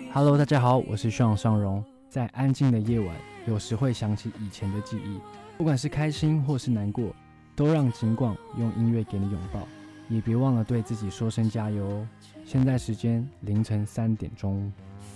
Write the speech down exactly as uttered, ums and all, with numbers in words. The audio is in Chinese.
Hello，大家好，我是徐朗尚荣。在安静的夜晚，有时会想起以前的记忆，不管是开心或是难过，都让景广用音乐给你拥抱，也别忘了对自己说声加油哦。现在时间凌晨三点钟。